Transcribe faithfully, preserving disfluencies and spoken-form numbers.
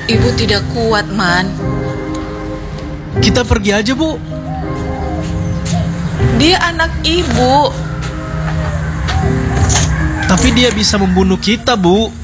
Ibu tidak kuat, Man. Kita pergi aja, Bu. Dia anak ibu. Tapi dia bisa membunuh kita, Bu.